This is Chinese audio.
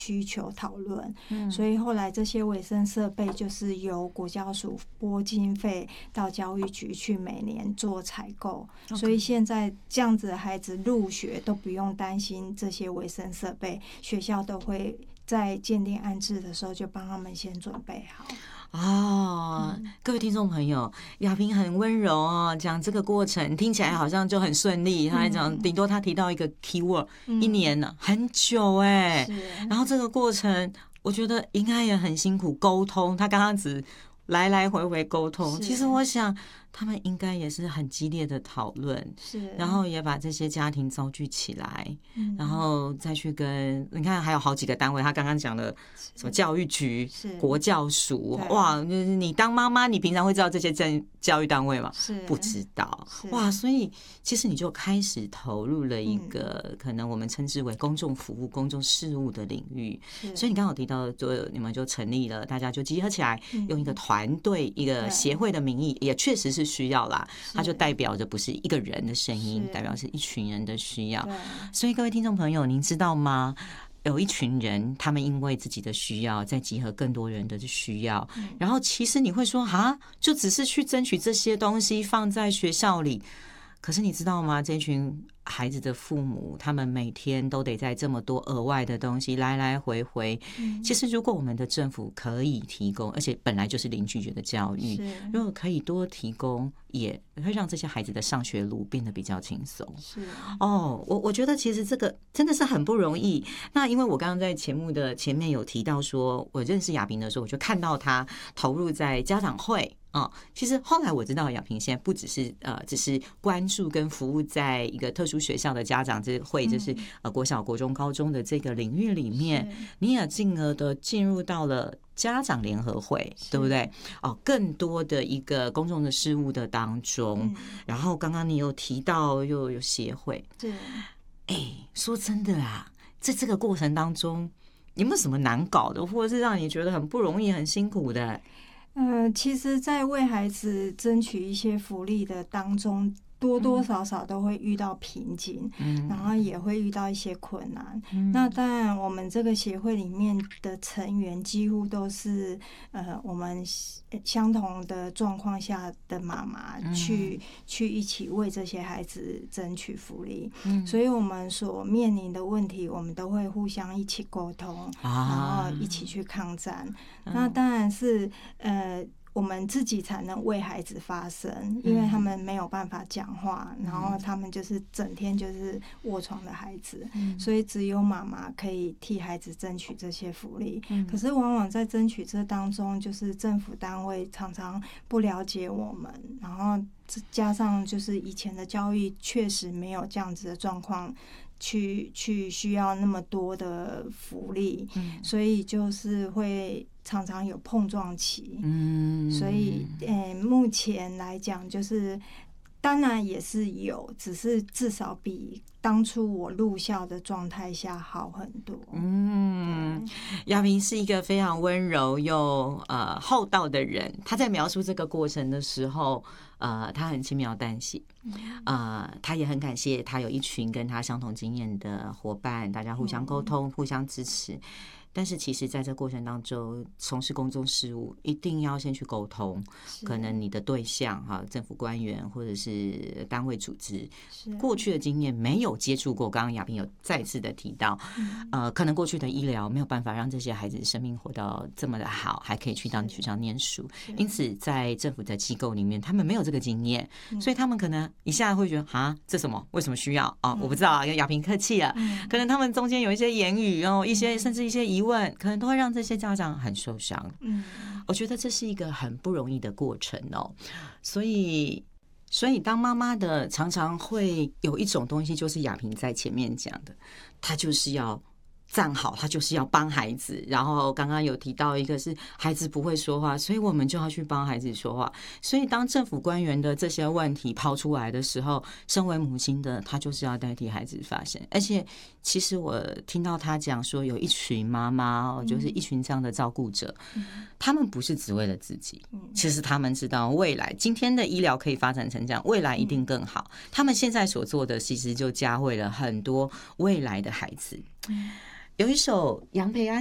需求讨论，所以后来这些卫生设备就是由国教署拨经费到教育局去每年做采购，所以现在这样子的孩子入学都不用担心这些卫生设备，学校都会在鉴定安置的时候就帮他们先准备好。 各位听众朋友，雅萍很温柔哦，讲这个过程听起来好像就很顺利。他还讲，顶多他提到一个 keyword，一年呢，很久哎。然后这个过程，我觉得应该也很辛苦，沟通。他刚刚只来来回回沟通，其实我想他们应该也是很激烈的讨论，然后也把这些家庭召集起来，然后再去跟你看还有好几个单位，他刚刚讲的什么教育局、国教署，哇，你当妈妈，你平常会知道这些教育单位吗？不知道，哇，所以其实你就开始投入了一个可能我们称之为公众服务、公众事务的领域。所以你刚好提到，就你们就成立了，大家就集合起来，用一个团队、一个协会的名义，也确实是需要啦。它就代表着不是一个人的声音，代表是一群人的需要。所以各位听众朋友，您知道吗？有一群人，他们因为自己的需要，在集合更多人的需要，然后其实你会说，就只是去争取这些东西放在学校里。可是你知道吗？这群孩子的父母，他们每天都得在这么多额外的东西来来回回。其实，如果我们的政府可以提供，而且本来就是零拒绝的教育，如果可以多提供，也会让这些孩子的上学路变得比较轻松。我觉得其实这个真的是很不容易。那因为我刚刚在节目的前面有提到说，我认识雅萍的时候，我就看到她投入在家长会。其实后来我知道雅萍现在不只是只是关注跟服务在一个特殊学校的家长会，就是国小、国中、高中的这个领域里面，你也进而的进入到了家长联合会，对不对？更多的一个公众的事务的当中，然后刚刚你有提到又有协会， 对， 说真的啦，在这个过程当中，有没有什么难搞的，或者是让你觉得很不容易、很辛苦的？ 其实，在为孩子争取一些福利的当中，多多少少都会遇到瓶颈，然后也会遇到一些困难。那当然，我们这个协会里面的成员几乎都是我们相同的状况下的妈妈去一起为这些孩子争取福利。所以我们所面临的问题，我们都会互相一起沟通，然后一起去抗战。那当然是我们自己才能为孩子发声，因为他们没有办法讲话，然后他们就是整天就是卧床的孩子，所以只有妈妈可以替孩子争取这些福利。可是往往在争取这当中，就是政府单位常常不了解我们，然后加上就是以前的教育确实没有这样子的状况。去需要那么多的福利，所以就是会常常有碰撞期。所以目前来讲，就是当然也是有，只是至少比当初我入校的状态下好很多。 雅萍是一个非常温柔又厚道的人。她在描述这个过程的时候，她很轻描淡写。她也很感谢她有一群跟她相同经验的伙伴，大家互相沟通，互相支持。但是其实在这过程当中，从事公众事务一定要先去沟通，可能你的对象政府官员或者是单位组织，过去的经验没有接触过。刚刚雅萍有再次的提到，可能过去的医疗没有办法让这些孩子生命活到这么的好，还可以去到学校念书，因此在政府的机构里面，他们没有这个经验，所以他们可能一下会觉得这什么？为什么需要我不知道雅萍客气了，可能他们中间有一些言语一些甚至一些疑问，可能都会让这些家长很受伤。我觉得这是一个很不容易的过程所以当妈妈的常常会有一种东西，就是雅萍在前面讲的，她就是要站好，他就是要帮孩子。然后刚刚有提到一个是孩子不会说话，所以我们就要去帮孩子说话。所以当政府官员的这些问题抛出来的时候，身为母亲的他就是要代替孩子发声。而且其实我听到他讲说，有一群妈妈就是一群这样的照顾者，他们不是只为了自己，其实他们知道未来今天的医疗可以发展成这样，未来一定更好。他们现在所做的其实就教会了很多未来的孩子。 有一首杨培安